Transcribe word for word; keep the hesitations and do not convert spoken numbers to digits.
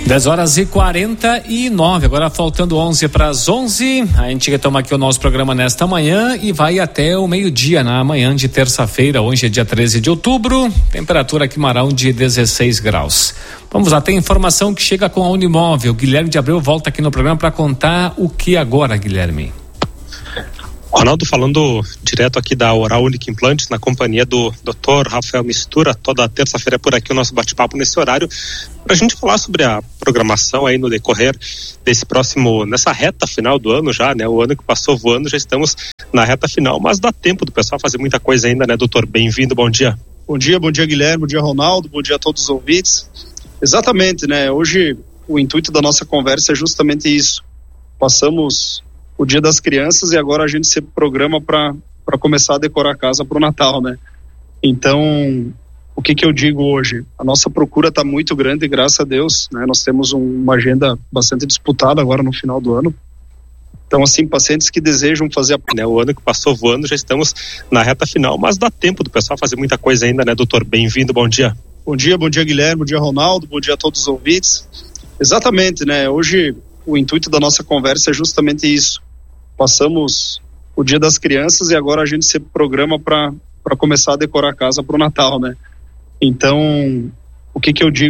dez horas e quarenta e nove, agora faltando onze para as onze. A gente retoma aqui o nosso programa nesta manhã e vai até o meio-dia na manhã de terça-feira. Hoje é dia treze de outubro, temperatura aqui em Marão de dezesseis graus. Vamos lá, tem informação que chega com a Unimóvel. Guilherme de Abreu volta aqui no programa para contar o que agora, Guilherme? Ronaldo, falando direto aqui da Oral Unique Implantes, na companhia do doutor Rafael Mistura, toda terça-feira por aqui o nosso bate-papo nesse horário, para a gente falar sobre a programação aí no decorrer desse próximo, nessa reta final do ano já, né? O ano que passou voando, já estamos na reta final, mas dá tempo do pessoal fazer muita coisa ainda, né, doutor? Bem-vindo, bom dia. Bom dia, bom dia, Guilherme, bom dia, Ronaldo, bom dia a todos os ouvintes. Exatamente, né? Hoje o intuito da nossa conversa é justamente isso. Passamos o Dia das Crianças e agora a gente se programa para para começar a decorar a casa para o Natal, né? Então, o que que eu digo hoje? A nossa procura está muito grande, graças a Deus, né? Nós temos um, uma agenda bastante disputada agora no final do ano. Então, assim, pacientes que desejam fazer a... né, o ano que passou voando, já estamos na reta final, mas dá tempo do pessoal fazer muita coisa ainda, né, doutor? Bem-vindo, bom dia. Bom dia, bom dia, Guilherme, bom dia, Ronaldo, bom dia a todos os ouvintes. Exatamente, né? Hoje o intuito da nossa conversa é justamente isso. Passamos o Dia das Crianças e agora a gente se programa para para começar a decorar a casa para o Natal, né? Então, o que que eu digo?